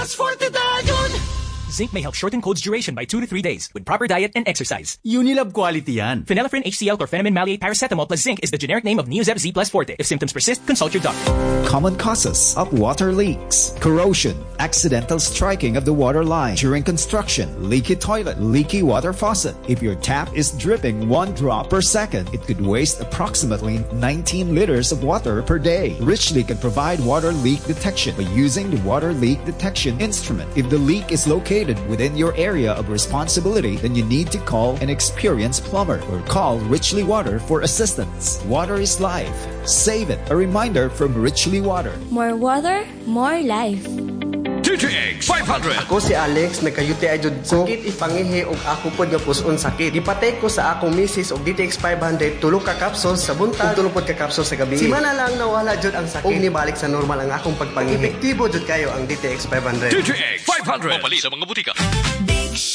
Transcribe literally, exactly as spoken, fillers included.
Forte dayon! Zinc may help shorten cold's duration by two to three days with proper diet and exercise. Unilab quality yan. Phenylephrine H C L chlorpheniramine maleate paracetamol plus zinc is the generic name of Neozep Z plus Forte. If symptoms persist, consult your doctor. Common causes of water leaks: corrosion, accidental striking of the water line during construction, leaky toilet, leaky water faucet. If your tap is dripping one drop per second, it could waste approximately nineteen liters of water per day. Richly can provide water leak detection by using the water leak detection instrument. If the leak is located within your area of responsibility, then you need to call an experienced plumber or call Richly Water for assistance. Water is life. Save it. A reminder from Richly Water. More water, more life. T T X five hundred. Ako si Alex, nagkayuti ay jud ko. Sakit ipangihi og ako pod nga puson sakit. Gipatay ko sa akong misis og D T X five hundred tulo ka capsules sa buntag, tulo pod ka capsules sa gabi. Simana lang nawala jud ang sakit. Og nibalik sa normal ang akong pagpangihi. Epektibo jud kayo ang D T X five hundred. T T X five hundred. Mapalit sa mga butika.